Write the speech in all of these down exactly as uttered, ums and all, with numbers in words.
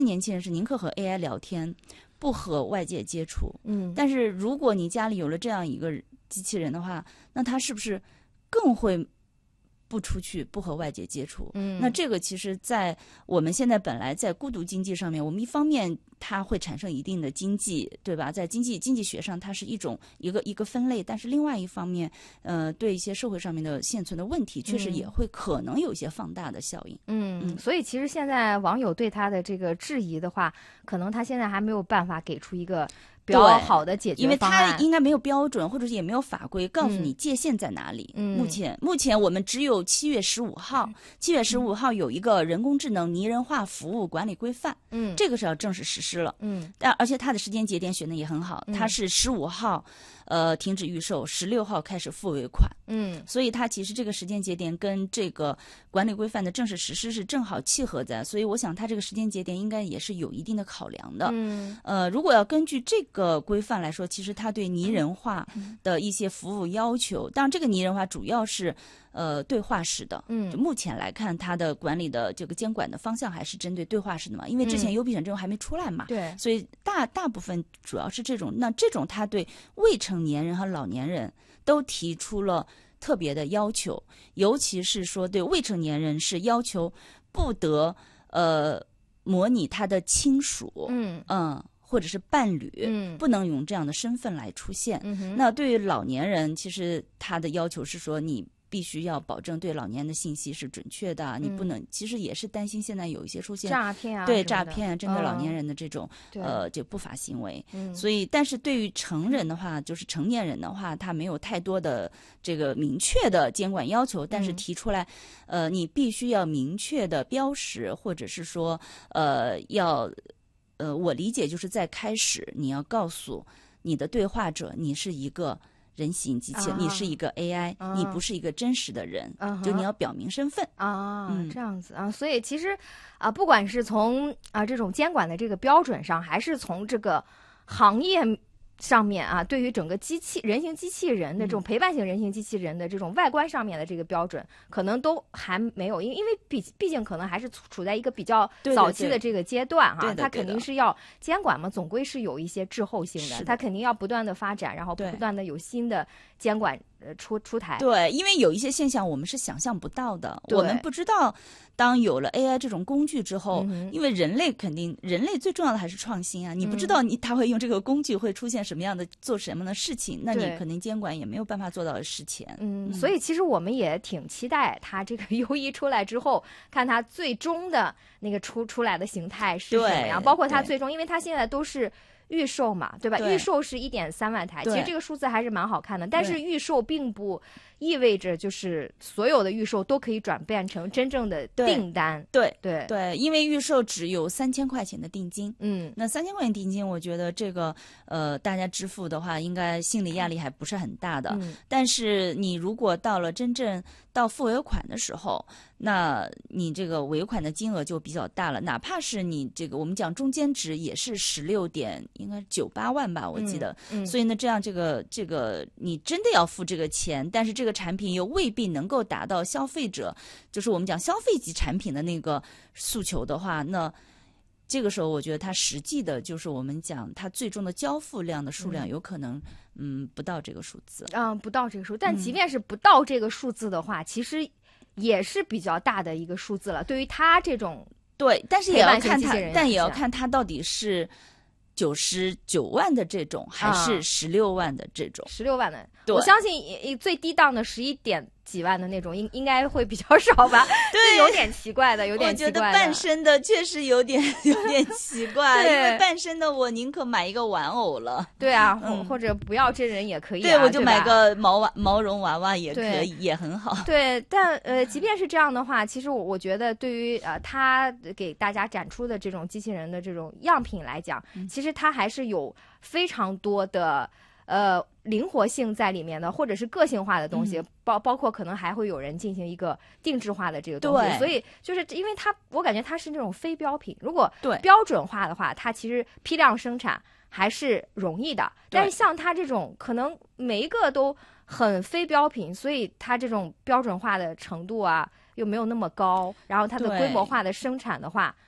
年轻人是宁可和 A I 聊天，不和外界接触。 嗯， 但是如果你家里有了这样一个机器人的话，那他是不是更会不出去，不和外界接触？ 嗯， 那这个其实在我们现在本来在孤独经济上面，我们一方面它会产生一定的经济，对吧？在经济经济学上，它是一种一个一个分类，但是另外一方面，呃，对一些社会上面的现存的问题，确实也会可能有一些放大的效应。 嗯， 嗯， 所以其实现在网友对他的这个质疑的话，可能他现在还没有办法给出一个比较好的解决因为方案， 它应该没有标准，或者是也没有法规告诉你界限在哪里。 嗯， 目前目前我们只有七月十五号，七月十五号有一个人工智能拟人化服务管理规范， 嗯， 这个是要正式实施了， 嗯， 但而且它的时间节点选的也很好，它是十五号，呃，停止预售，十六号开始付尾款， 嗯， 所以它其实这个时间节点跟这个管理规范的正式实施是正好契合在，所以我想它这个时间节点应该也是有一定的考量的。 嗯， 呃，如果要根据这个规范来说，其实它对拟人化的一些服务要求，当然这个拟人化主要是呃对话式的， 嗯， 就目前来看，它的管理的这个监管的方向还是针对对话式的嘛，因为之前优必选这种还没出来嘛， 对， 所以大大部分主要是这种。那这种它对未成年人和老年人都提出了特别的要求，尤其是说对未成年人是要求不得呃模拟他的亲属， 嗯嗯。或者是伴侣， 嗯， 不能用这样的身份来出现。 嗯， 那对于老年人，其实他的要求是说，你必须要保证对老年人的信息是准确的，嗯、你不能，其实也是担心现在有一些出现诈骗啊， 对诈骗啊，针对老年嗯、 人的这种呃就不法行为。 嗯， 所以，但是对于成人的话，就是成年人的话，他没有太多的这个明确的监管要求，但是提出来，呃，你必须要明确的标识，或者是说，呃，要。呃，我理解就是在开始你要告诉你的对话者，你是一个人形机器人，啊、你是一个 A I，、啊、你不是一个真实的人， 啊、 就你要表明身份啊、 嗯， 这样子啊。所以其实啊，不管是从啊这种监管的这个标准上，还是从这个行业上面啊，对于整个机器人形机器人的这种陪伴型人形机器人的这种外观上面的这个标准，嗯、可能都还没有，因为因为毕毕竟可能还是处在一个比较早期的这个阶段哈，它肯定是要监管嘛，总归是有一些滞后性的，它肯定要不断的发展，然后不断的有新的监管呃出出台。 对，因为有一些现象我们是想象不到的，我们不知道。当有了 A I 这种工具之后， 嗯、 因为人类肯定，人类最重要的还是创新啊！你不知道你他会用这个工具会出现什么样的，做什么样的事情，那你可能监管也没有办法做到事前。 嗯，嗯所以其实我们也挺期待它这个 U 一出来之后，看它最终的那个出出来的形态是什么样，包括它最终，因为它现在都是。预售嘛，对吧？ 对预售是一点三万台，其实这个数字还是蛮好看的。但是预售并不意味着就是所有的预售都可以转变成真正的订单。 对对对, 对，因为预售只有三千块钱的定金。 嗯， 那三千块钱定金，我觉得这个呃，大家支付的话，应该心理压力还不是很大的。 嗯， 但是你如果到了真正到付尾款的时候，那你这个尾款的金额就比较大了。哪怕是你这个我们讲中间值也是十六点。应该九八万吧，我记得。 嗯嗯、 所以呢，这样这个这个你真的要付这个钱，但是这个产品又未必能够达到消费者，就是我们讲消费级产品的那个诉求的话，那这个时候我觉得它实际的就是我们讲它最终的交付量的数量有可能嗯, 嗯不到这个数字。 嗯，不到这个数，但即便是不到这个数字的话，嗯、其实也是比较大的一个数字了。对于它这种对，但是也要看它，但也要看它到底是。九十九万的这种，还是十六万的这种？ 十、啊、六万的，我相信最低档的十一点几万的那种，应应该会比较少吧？ 对， 有点奇怪的，有点奇怪的。 我觉得半身的确实有点有点奇怪，因为半身的我宁可买一个玩偶了。 对啊， 嗯、 或者不要真人也可以、啊。 对，我就买个毛娃毛绒娃娃也可以，也很好。 对，但呃，即便是这样的话，其实我我觉得对于呃他给大家展出的这种机器人的这种样品来讲，嗯、其实它还是有非常多的呃灵活性在里面的，或者是个性化的东西，嗯、包包括可能还会有人进行一个定制化的这个东西。所以就是因为它，我感觉它是那种非标品。如果标准化的话，它其实批量生产还是容易的。但是像它这种，可能每一个都很非标品，所以它这种标准化的程度啊又没有那么高，然后它的规模化的生产的话。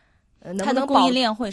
呃能它的不能保供应链会